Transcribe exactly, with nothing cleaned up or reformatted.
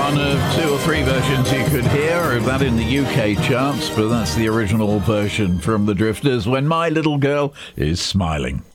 one of two or three versions you could hear of that in the U K charts, but that's the original version from the Drifters, When My Little Girl Is Smiling.